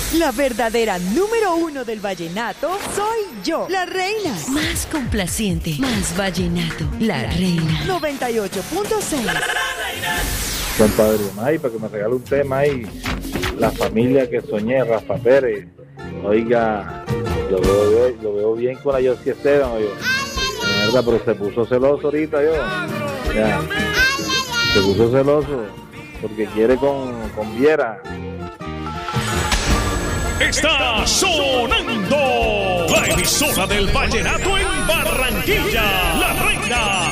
La verdadera número uno del vallenato soy yo, la reina. Más complaciente, más vallenato, la reina. 98.6. Compadre May, para que me regale un tema ahí. La familia que soñé, Rafa Pérez. Oiga, lo veo bien con la Josie Esteban, oiga. Mierda, pero se puso celoso ahorita yo. Ya. Se puso celoso porque quiere con Viera. Está sonando la emisora del vallenato en Barranquilla, la reina